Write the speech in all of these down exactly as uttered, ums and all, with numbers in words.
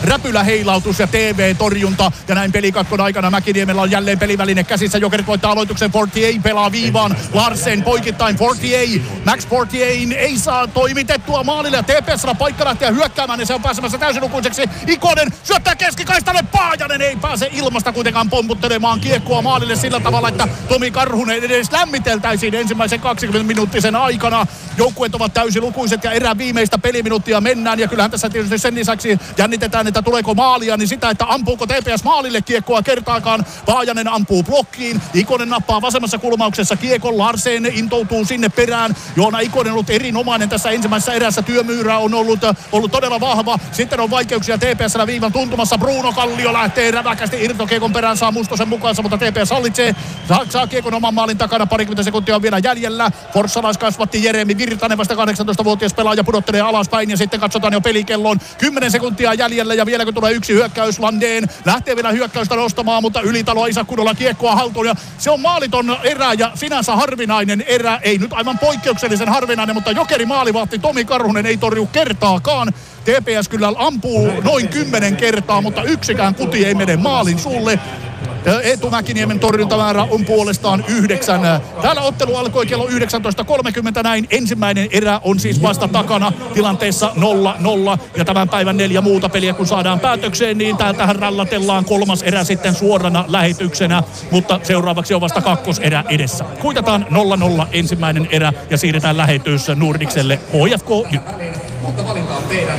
räpyläheilautus ja T V-torjunta. Ja näin pelikatkon aikana Mäkiniemellä on jälleen peliväline käsissä. Jokerit voittaa aloituksen. Fortier pelaa viivaan. Larsen poikittain. Fortier. Max Fortier ei saa toimitettua maalille. Ja T P S paikka lähtee hyökkäämään. Ja se on pääsemässä täysilukuiseksi. Ikonen syöttää keskikaistalle. Paajanen ei pääse ilmasta kuitenkaan pomputtelemaan kiekkoa maalille sillä tavalla, että Tomi Karhunen edes lämmiteltäisiin ensimmäisen kaksikymmentä minuuttisen aikana. Joukkueet ovat täysilukuiset ja erään viimeistä peliminuuttia mennään. Ja kyllähän tässä tietysti sen lisäksi jännitetään, että tuleeko maalia, niin sitä, että ampuuko T P S maalille kiekkoa kertaakaan. Paajanen ampuu blokkiin. Ikonen nappaa vasemmassa kulmauksessa kiekon. Larsen intoutuu sinne perään. Joona Ikonen on ollut erinomainen tässä ensimmäisessä erässä. Työmyyrä on ollut, ollut todella vahva. Sitten on vaikeuksia T P S:llä viivan tuntumassa. Bruno Kallio lähtee räväkästi irtokiekon perään. Saa Mustosen mukaansa, mutta T P S hallitsee. Saa, saa kiekon oman maalin takana. Parikymmentä sekuntia on vielä jäljellä. Forssalaiskasvatti Jeremi Virtanen, vasta kahdeksantoistavuotias pelaaja, pudottelee alaspäin. Ja sitten katsotaan jo pelikelloon. kymmenen sekuntia jäljellä ja vielä kun tulee yksi hyökkäys, Landeen lähtee vielä hyökkäystä nostamaan, mutta Ylitalo Isa Kudolla kiekkoa haltuun. Ja se on maaliton erä ja sinänsä harvinainen erä. Ei nyt aivan poikkeuksellisen harvinainen, mutta Jokeri maalivahti Tomi Karhunen ei torju kertaakaan. T P S kyllä ampuu noin kymmenen kertaa, mutta yksikään kuti ei mene maalin suulle. Eetu Mäkiniemen torjuntamäärä on puolestaan yhdeksän. Täällä ottelu alkoi kello yhdeksäntoista kolmekymmentä näin. Ensimmäinen erä on siis vasta takana tilanteessa nolla nolla. Ja tämän päivän neljä muuta peliä kun saadaan päätökseen, niin tähän rallatellaan kolmas erä sitten suorana lähetyksenä. Mutta seuraavaksi on vasta kakkoserä edessä. Kuitataan nolla nolla ensimmäinen erä ja siirretään lähetys Nordikselle H F K Jyp. Mutta valinta on teidän.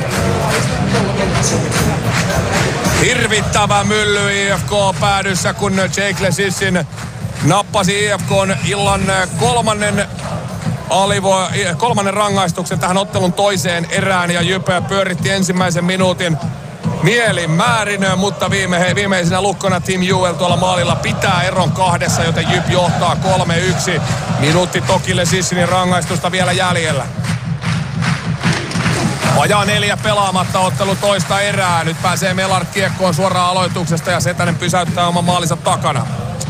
Hirvittävä mylly I F K päädyssä, kun Jake Lesissin nappasi I F K:n illan kolmannen, alivo, kolmannen rangaistuksen tähän ottelun toiseen erään ja Jyp pyöritti ensimmäisen minuutin mielin määrin, mutta viime, hei, viimeisenä lukkona Tim Ewell tuolla maalilla pitää eron kahdessa, joten Jyp johtaa kolme yksi. Minuutti toki Lesissinin rangaistusta vielä jäljellä. Vajaa neljä pelaamatta ottelu toista erää. Nyt pääsee Melart kiekkoon suoraan aloituksesta ja Setänen pysäyttää oman maalinsa takana.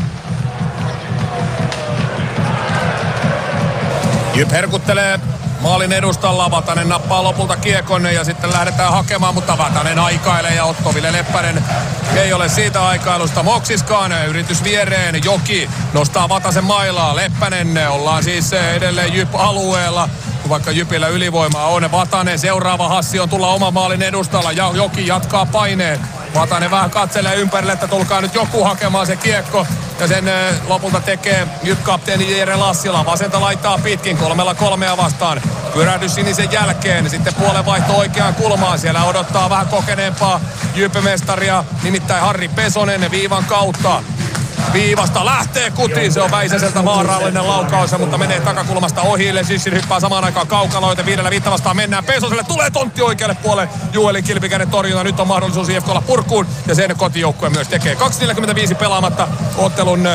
Jyp herkuttelee maalin edustalla. Vatanen nappaa lopulta kiekon ja sitten lähdetään hakemaan, mutta Vatanen aikailee ja Otto Ville Leppänen ei ole siitä aikailusta moksiskaan. Yritys viereen. Joki nostaa Vatasen mailaa. Leppänen, ollaan siis edelleen Jyp-alueella. Vaikka Jypillä ylivoimaa on. Vatanen, seuraava hassi on tulla oman maalin edustalla ja Joki jatkaa paineen. Vatanen vähän katselee ympärille, että tulkaa nyt joku hakemaan se kiekko. Ja sen lopulta tekee Jyp-kapteeni Jere Lassila. Vasenta laittaa pitkin, kolmella kolmea vastaan. Pyrähdys sinisen jälkeen, sitten puolenvaihto oikeaan kulmaan. Siellä odottaa vähän kokeneempaa Jyp-mestaria, nimittäin Harri Pesonen viivan kautta. Viivasta lähtee kutiin, se on Väisäseltä maarallinen laukaus, mutta menee takakulmasta ohi. Lesissin hyppää samaan aikaan kaukaloita, viidellä viittä vastaan mennään Pesoselle, tulee tontti oikealle puolelle. Juelin kilpikäinen torjunta, nyt on mahdollisuus I F K:lla purkuun ja sen kotijoukkue myös tekee. kaksi neljäkymmentäviisi pelaamatta ottelun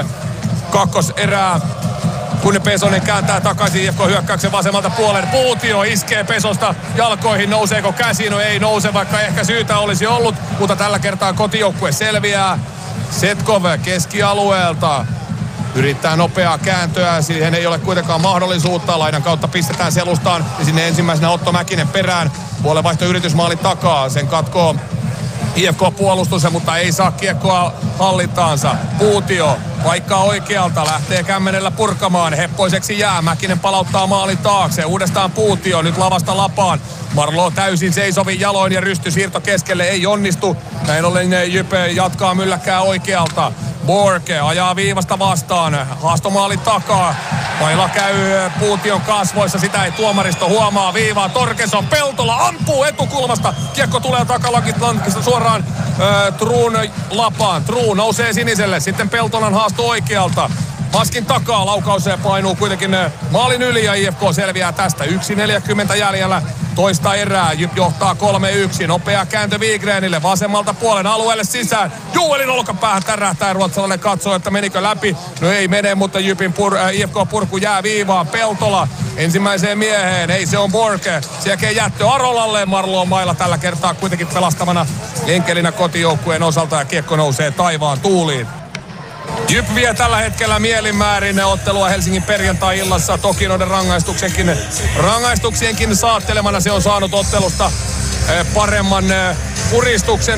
kakkoserää. Kun Pesonen kääntää takaisin I F K hyökkäyksen vasemmalta puolen. Puutio iskee Pesosta jalkoihin. Nouseeko käsi? No ei nouse, vaikka ehkä syytä olisi ollut. Mutta tällä kertaa kotijoukkue selviää. Setkov keskialueelta yrittää nopeaa kääntöä, siihen ei ole kuitenkaan mahdollisuutta. Laidan kautta pistetään selustaan ja sinne ensimmäisenä Otto Mäkinen perään. Puolenvaihto yritysmaalin takaa, sen katkoo I F K-puolustus, mutta ei saa kiekkoa hallintaansa. Puutio paikkaa oikealta, lähtee kämmenellä purkamaan. Heppoiseksi jää, Mäkinen palauttaa maalin taakse. Uudestaan Puutio, nyt lavasta lapaan. Marlo täysin seisovin jaloin ja rystysiirto keskelle ei onnistu. Näin ollen Jype jatkaa mylläkkää oikealta. Borke ajaa viivasta vastaan. Haastomaalin takaa. Maila käy Puution kasvoissa. Sitä ei tuomaristo huomaa. Viivaa Torkeson. Peltola ampuu etukulmasta. Kiekko tulee takalankista suoraan äh, Truun lapaan. Truu nousee siniselle. Sitten Peltolan haasto oikealta. Maskin takaa laukaus painuu kuitenkin maalin yli ja I F K selviää tästä. yksi neljäkymmentä jäljellä toista erää. Jyp johtaa kolme yksi. Nopea kääntö Wigrenille vasemmalta puolen alueelle sisään. Juuelin olkapäähän tärähtää. Ruotsalainen katsoo, että menikö läpi. No ei mene, mutta Jypin pur, äh, I F K-purku jää viivaan. Peltola ensimmäiseen mieheen. Ei, se on Borke. Sielläkin jättö Arolalle. Marlo on mailla tällä kertaa kuitenkin pelastavana enkelinä kotijoukkueen osalta ja kiekko nousee taivaan tuuliin. Jyp vie tällä hetkellä mielinmäärin ottelua Helsingin perjantai-illassa. Toki noiden rangaistuksenkin, rangaistuksienkin saattelemana se on saanut ottelusta paremman puristuksen.